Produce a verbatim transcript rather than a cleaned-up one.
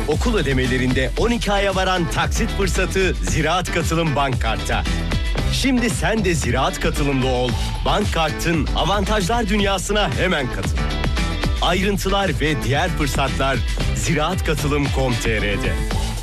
Okul ödemelerinde on iki aya varan taksit fırsatı Ziraat Katılım Bank Kart'ta. Şimdi sen de Ziraat Katılımlı ol. Bank Kart'ın avantajlar dünyasına hemen katıl. Ayrıntılar ve diğer fırsatlar ziraat katılım nokta com nokta tr'de.